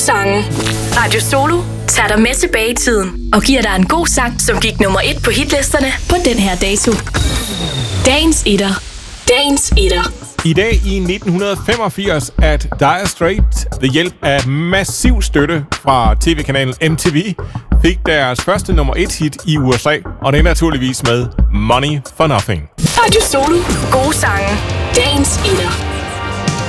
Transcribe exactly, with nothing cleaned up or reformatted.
sange. Radio Solo tager dig med tilbage i tiden og giver dig en god sang, som gik nummer et på hitlisterne på den her dato. Dagens etter. Dagens etter. I dag i nitten femogfirs, at Dire Straits ved hjælp af massiv støtte fra tv-kanalen M T V fik deres første nummer et hit i U S A, og det er naturligvis med Money for Nothing. Radio Solo. Gode sange. Dagens etter.